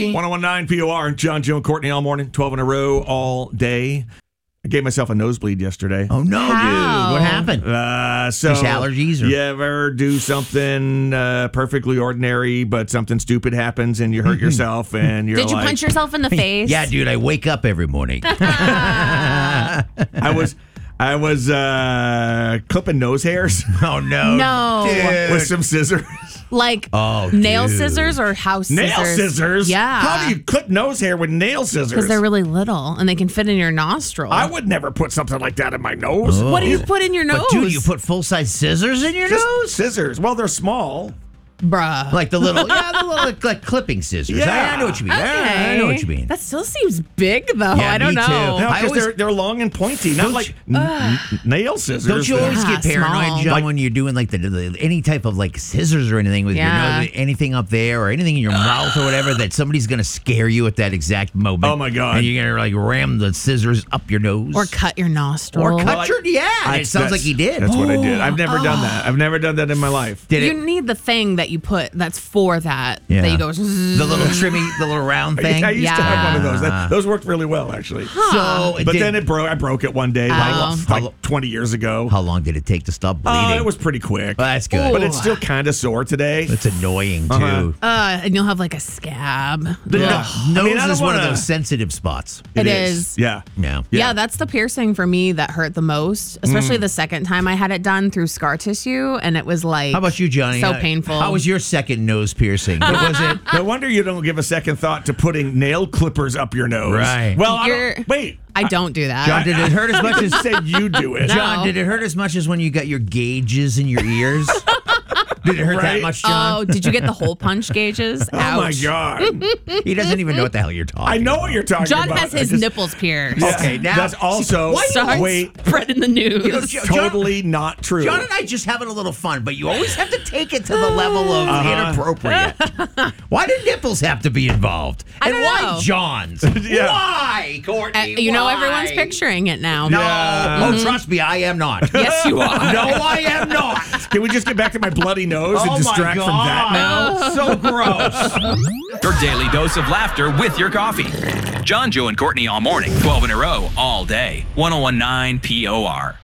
1019 POR, John, Joe, and Courtney all morning, 12 in a row, all day. I gave myself a nosebleed yesterday. Oh, no, How? dude. What happened? Just allergies? Or? You ever do something perfectly ordinary, but something stupid happens and you hurt yourself and you're Did you punch yourself in the face? Yeah, dude, I wake up every morning. I was clipping nose hairs Oh, no. No. Dude. with some scissors. Like Oh, nail dude. scissors or house scissors? Nail scissors? Yeah. How do you clip nose hair with nail scissors? Because they're really little and they can fit in your nostril. I would never put something like that in my nose. What do you put in your nose? But, dude, you put full-size scissors in your Just nose? scissors. Well, they're small. Bruh. Like the little like clipping scissors. Yeah. I know what you mean. I know what you mean. That still seems big, though. Yeah, I don't me too. know. No, I because always- they're long and pointy, not like nail scissors. Don't you always Yeah, get paranoid, small. John, Like- when you're doing like the any type of like scissors or anything with Yeah. your nose, anything up there or anything in your mouth or whatever, that somebody's gonna scare you at that exact moment? Oh, my God. And you're gonna like ram the scissors up your nose Or cut your nostril. or cut Well, your it sounds like he did. That's what I did. I've never done that. I've never done that in my life. Did You it? need the thing that you put that's for that. Yeah. That you go. The little trimmy, the little round thing. I used to have one of those. Yeah. Those worked really well, actually. So, But then it broke. I broke it one day, Oh. like 20 years ago. how long did it take to stop bleeding? It was pretty quick. Well, that's good. But it's still kind of sore today. It's annoying too. Uh-huh. And you'll have like a scab. Yeah. Nose I mean, I don't is one of wanna- those sensitive spots. It is. Yeah. Yeah. Yeah, that's the piercing for me that hurt the most, especially the second time I had it done through scar tissue, and it was like How about you, Johnny? so painful. How was your second nose piercing? What was it? No wonder you don't give a second thought to putting nail clippers up your nose. Right. Well, You're- wait. I don't do that. John, did it hurt as much I as just said you do it. No. John? Did it hurt as much as when you got your gauges in your ears? Did it hurt that Right? much, John? Oh, did you get the hole punch gauges? Oh, my Ouch. God. He doesn't even know what the hell you're talking. I know what you're talking John about. has I his just- nipples pierced. Yeah, Okay, now- that's also Starts wait. spreading the news. John- Totally not true. John and I just having a little fun, but you always have to take it to the level of inappropriate. Why do nipples have to be involved? I And don't why know. John's? Yeah. Why, Courtney? You know Why? everyone's picturing it now. No. Yeah. Oh, trust me, I am not. Yes, you are. No, I am not. Can we just get back to my bloody nose and Oh, distract my from that God. now? So gross. Your daily dose of laughter with your coffee. John, Joe, and Courtney all morning, 12 in a row, all day. 1019 POR.